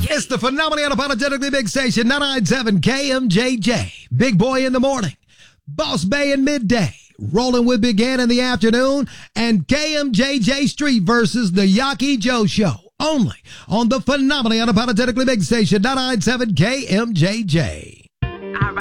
It's the phenomenally unapologetically big station, 997 KMJJ. Big Boy in the morning, Boss Bay in midday, Rolling with Big Ant in the afternoon, and KMJJ Street versus the Yaki Joe Show. Only on the phenomenally unapologetically big station, 997 KMJJ.